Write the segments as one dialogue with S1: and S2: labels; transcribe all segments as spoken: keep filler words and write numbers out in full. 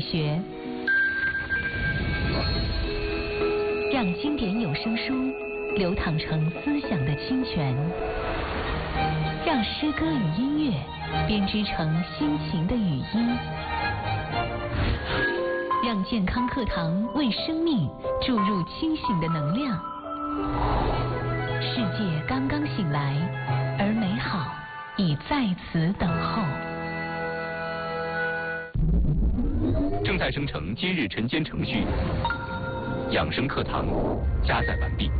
S1: 学，让经典有声书流淌成思想的清泉，让诗歌与音乐编织成心情的语音，让健康课堂为生命注入清醒的能量。世界刚刚醒来，而美好已在此等候。
S2: 正在生成今日晨间程序，养生课堂加载完毕。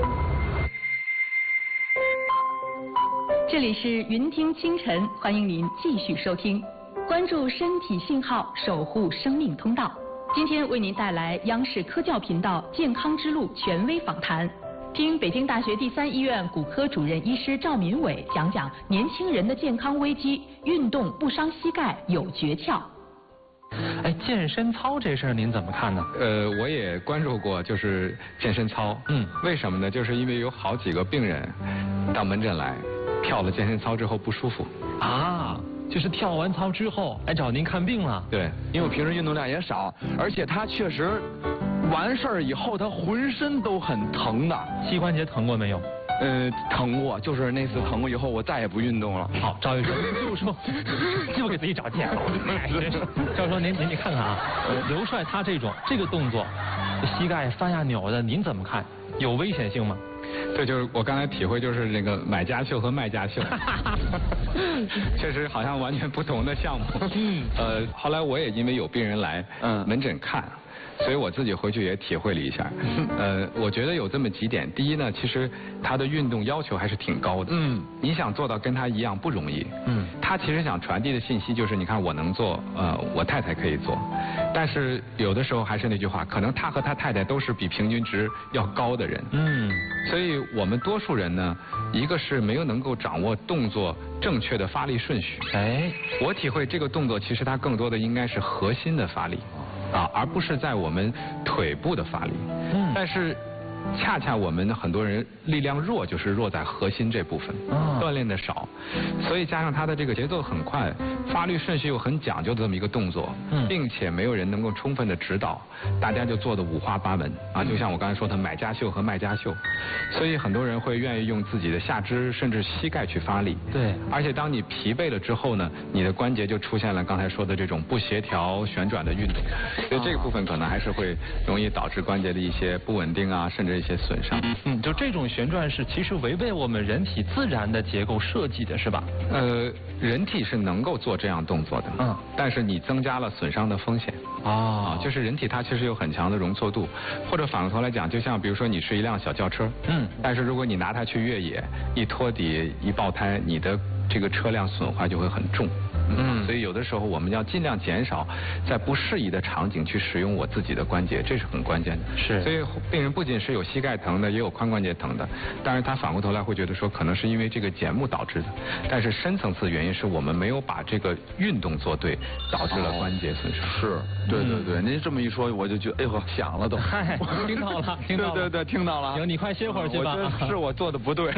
S3: 这里是云听清晨，欢迎您继续收听，关注身体信号，守护生命通道。今天为您带来央视科教频道健康之路权威访谈，听北京大学第三医院骨科主任医师赵民伟讲讲年轻人的健康危机，运动不伤膝盖有诀窍。
S4: 哎，健身操这事儿您怎么看呢？
S5: 呃，我也关注过，就是健身操。嗯，为什么呢？就是因为有好几个病人到门诊来，跳了健身操之后不舒服。
S4: 啊，就是跳完操之后来找您看病了。
S5: 对，
S6: 因为我平时运动量也少，而且他确实完事儿以后他浑身都很疼的。
S4: 膝关节疼过没有？
S6: 呃，疼过，就是那次疼过以后，我再也不运动了。
S4: 好，赵医生，就说又给自己找借口。赵医生，您您你看看啊，刘帅他这种这个动作，膝盖翻呀扭的，您怎么看？有危险性吗？
S5: 对，就是我刚才体会，就是那个买家秀和卖家秀，确实好像完全不同的项目。嗯，呃，后来我也因为有病人来嗯门诊看。所以我自己回去也体会了一下，呃，我觉得有这么几点。第一呢，其实他的运动要求还是挺高的。嗯，你想做到跟他一样不容易。嗯，他其实想传递的信息就是，你看我能做，呃，我太太可以做。但是有的时候还是那句话，可能他和他太太都是比平均值要高的人。嗯，所以我们多数人呢，一个是没有能够掌握动作正确的发力顺序。哎，我体会这个动作其实它更多的应该是核心的发力。啊，而不是在我们腿部的发力。嗯，但是恰恰我们很多人力量弱，就是弱在核心这部分，哦、锻炼的少，所以加上他的这个节奏很快，发力顺序又很讲究的这么一个动作，嗯，并且没有人能够充分的指导，大家就做的五花八门啊，就像我刚才说的买家秀和卖家秀，所以很多人会愿意用自己的下肢甚至膝盖去发力。对，而且当你疲惫了之后呢，你的关节就出现了刚才说的这种不协调旋转的运动，所以这个部分可能还是会容易导致关节的一些不稳定啊，甚至一些损伤。
S4: 嗯，就这种旋转是其实违背我们人体自然的结构设计的，是吧？
S5: 呃，人体是能够做这样动作的，嗯，但是你增加了损伤的风险。啊，就是人体它其实有很强的容错度，或者反过头来讲，就像比如说你是一辆小轿车，嗯，但是如果你拿它去越野，一拖底一爆胎，你的这个车辆损坏就会很重。嗯，所以有的时候我们要尽量减少在不适宜的场景去使用我自己的关节，这是很关键的。是，所以病人不仅是有膝盖疼的，也有髋关节疼的，当然他反过头来会觉得说可能是因为这个节目导致的，但是深层次原因是我们没有把这个运动做对，导致了关节损伤。
S6: 是，对对对，您这么一说，我就觉得哎呦想了都。
S4: 嗨，听到了，听到了。
S6: 对对对，听到了。
S4: 行，你快歇会儿去吧。
S6: 我觉得是我做的不对。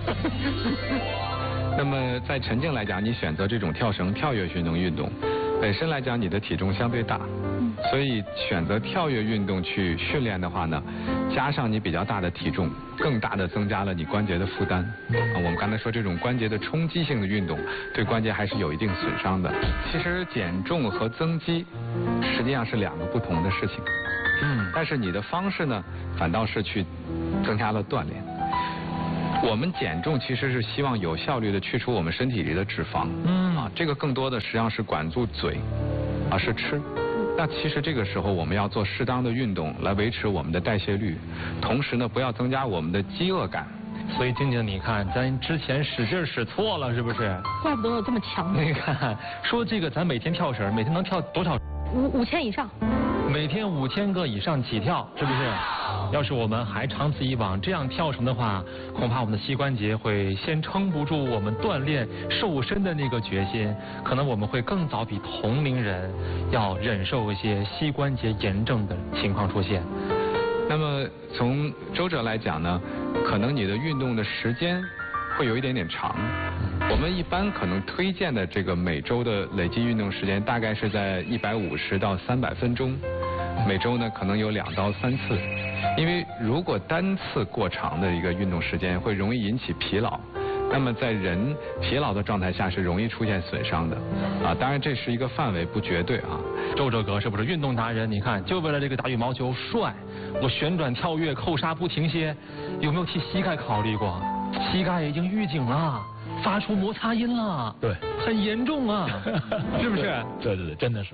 S5: 那么在陈静来讲，你选择这种跳绳跳跃运动运动，本身来讲你的体重相对大，所以选择跳跃运动去训练的话呢，加上你比较大的体重，更大的增加了你关节的负担。啊，我们刚才说这种关节的冲击性的运动，对关节还是有一定损伤的。其实减重和增肌实际上是两个不同的事情。嗯，但是你的方式呢，反倒是去增加了锻炼。我们减重其实是希望有效率的去除我们身体里的脂肪，嗯啊，这个更多的实际上是管住嘴，而是吃。那其实这个时候我们要做适当的运动来维持我们的代谢率，同时呢不要增加我们的饥饿感。
S4: 所以静静，你看咱之前使劲使错了，是不是？
S7: 怪不得有这么强。
S4: 你看，说这个咱每天跳绳，每天能跳多少？
S7: 五五千以上。
S4: 每天五千个以上起跳，是不是？要是我们还长此以往这样跳绳的话，恐怕我们的膝关节会先撑不住我们锻炼瘦身的那个决心，可能我们会更早比同龄人要忍受一些膝关节炎症的情况出现。
S5: 那么从周者来讲呢，可能你的运动的时间会有一点点长， 我们一般可能推荐的这个每周的累计运动时间大概是在一百五十到三百分钟，每周呢可能有两到三次，因为如果单次过长的一个运动时间会容易引起疲劳。那么在人疲劳的状态下是容易出现损伤的，啊，当然这是一个范围，不绝对啊。
S4: 周哲哥是不是运动达人？你看，就为了这个打羽毛球帅，我旋转跳跃扣杀不停歇，有没有替膝盖考虑过？膝盖已经预警了，发出摩擦音了，
S8: 对，
S4: 很严重啊，是不是？
S8: 对对对，真的是。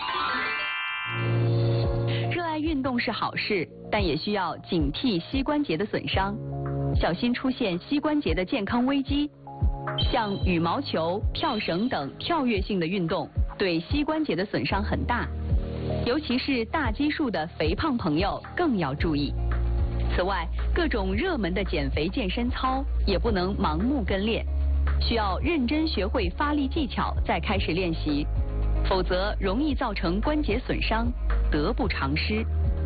S3: 热爱运动是好事，但也需要警惕膝关节的损伤。小心出现膝关节的健康危机，像羽毛球、跳绳等跳跃性的运动，对膝关节的损伤很大，尤其是大基数的肥胖朋友更要注意。此外，各种热门的减肥健身操也不能盲目跟练，需要认真学会发力技巧再开始练习，否则容易造成关节损伤，得不偿失。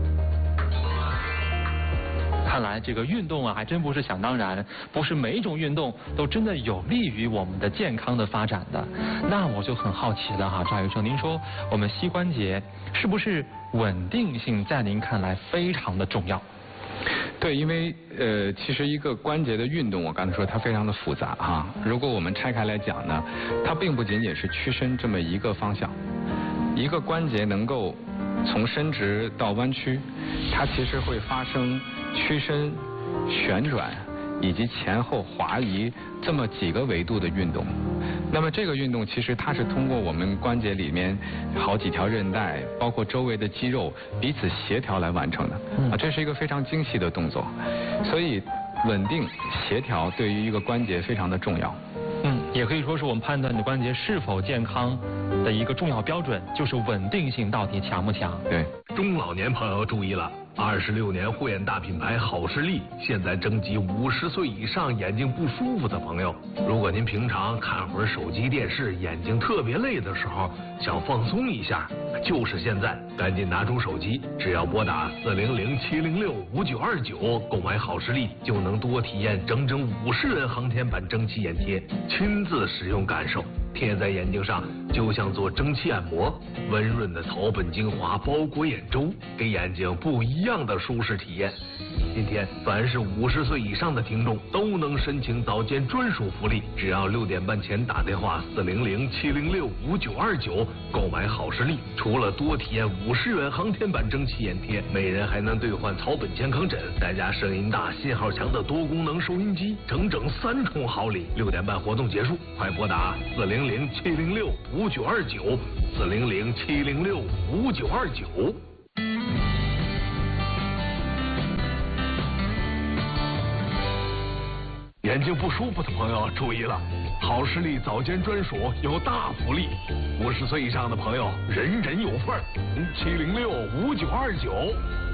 S4: 看来这个运动啊，还真不是想当然，不是每一种运动都真的有利于我们的健康的发展的。那我就很好奇了哈，赵医生，您说我们膝关节是不是稳定性在您看来非常的重要？
S5: 对，因为呃，其实一个关节的运动，我刚才说它非常的复杂哈。如果我们拆开来讲呢，它并不仅仅是屈伸这么一个方向，一个关节能够从伸直到弯曲，它其实会发生屈伸、旋转以及前后滑移这么几个维度的运动。那么这个运动其实它是通过我们关节里面好几条韧带，包括周围的肌肉彼此协调来完成的。啊，这是一个非常精细的动作，所以稳定协调对于一个关节非常的重要。
S4: 嗯，也可以说是我们判断你的关节是否健康的一个重要标准，就是稳定性到底强不强。
S5: 对，
S8: 中老年朋友注意了。二十六年护眼大品牌好视力现在征集五十岁以上眼睛不舒服的朋友。如果您平常看会儿手机电视，眼睛特别累的时候，想放松一下，就是现在，赶紧拿出手机，只要拨打四零零七零六五九二九购买好视力，就能多体验整整五十元航天版蒸汽眼贴，亲自使用感受。贴在眼睛上就像做蒸汽按摩，温润的草本精华包裹眼周，给眼睛不一样的舒适体验。今天凡是五十岁以上的听众都能申请早间专属福利，只要六点半前打电话四零零七零六五九二九购买好视力，除了多体验五十元航天版蒸汽眼贴，每人还能兑换草本健康枕，再加声音大、信号强的多功能收音机，整整三重好礼。六点半活动结束，快拨打四零零七零六五九二九四零零七零六五九二九。眼睛不舒服的朋友注意了，好视力早间专属有大福利，五十岁以上的朋友人人有份儿。七零六五九二九